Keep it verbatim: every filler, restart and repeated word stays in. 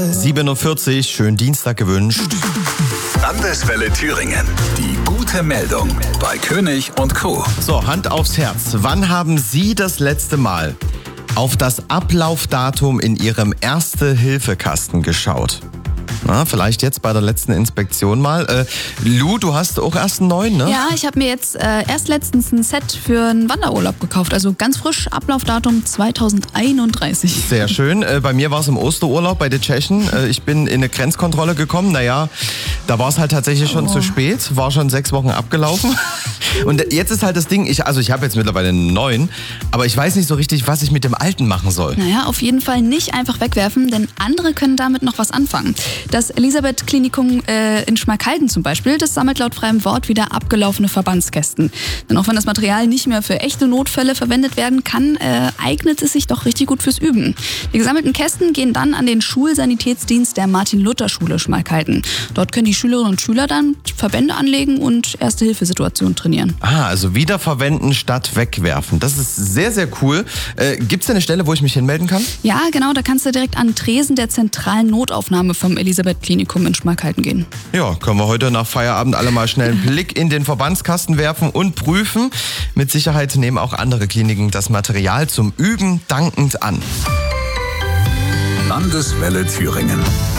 sieben Uhr vierzig, schönen Dienstag gewünscht. Landeswelle Thüringen. Die gute Meldung bei König und Co. So, Hand aufs Herz. Wann haben Sie das letzte Mal auf das Ablaufdatum in Ihrem Erste-Hilfe-Kasten geschaut? Na, vielleicht jetzt bei der letzten Inspektion mal. Äh, Lu, du hast auch erst einen neuen, ne? Ja, ich habe mir jetzt äh, erst letztens ein Set für einen Wanderurlaub gekauft. Also ganz frisch, Ablaufdatum zweitausendeinunddreißig. Sehr schön. Äh, bei mir war es im Osterurlaub bei den Tschechen. Äh, ich bin in eine Grenzkontrolle gekommen. Naja, da war es halt tatsächlich schon oh. zu spät. War schon sechs Wochen abgelaufen. Und jetzt ist halt das Ding, ich, also ich habe jetzt mittlerweile einen neuen, aber ich weiß nicht so richtig, was ich mit dem alten machen soll. Naja, auf jeden Fall nicht einfach wegwerfen, denn andere können damit noch was anfangen. Das Elisabeth-Klinikum äh, in Schmalkalden zum Beispiel, das sammelt laut freiem Wort wieder abgelaufene Verbandskästen. Denn auch wenn das Material nicht mehr für echte Notfälle verwendet werden kann, äh, eignet es sich doch richtig gut fürs Üben. Die gesammelten Kästen gehen dann an den Schulsanitätsdienst der Martin-Luther-Schule Schmalkalden. Dort können die Schülerinnen und Schüler dann Verbände anlegen und Erste-Hilfe-Situationen trainieren. Ah, also wiederverwenden statt wegwerfen. Das ist sehr, sehr cool. Äh, Gibt es da eine Stelle, wo ich mich hinmelden kann? Ja, genau. Da kannst du direkt an Tresen der zentralen Notaufnahme vom Elisabeth-Klinikum in Schmalkalden gehen. Ja, können wir heute nach Feierabend alle mal schnell einen Blick in den Verbandskasten werfen und prüfen. Mit Sicherheit nehmen auch andere Kliniken das Material zum Üben dankend an. Landeswelle Thüringen.